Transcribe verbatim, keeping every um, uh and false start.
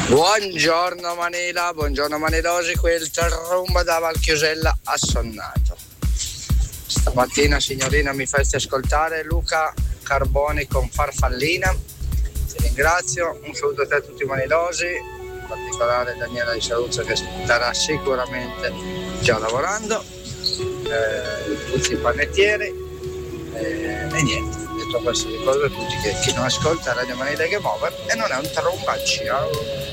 Buongiorno Manila, buongiorno Manelosi, quel tromba da Valchiosella assonnato. Stamattina signorina mi faresti ascoltare Luca Carboni con Farfallina. Ti ringrazio, un saluto a te e a tutti i Manilosi, in particolare Daniela di Saluzzo che starà sicuramente già lavorando, eh, tutti i panettieri eh, e niente, detto questo ricordo a tutti che chi non ascolta Radio Manila che muove e non è un trombaccio.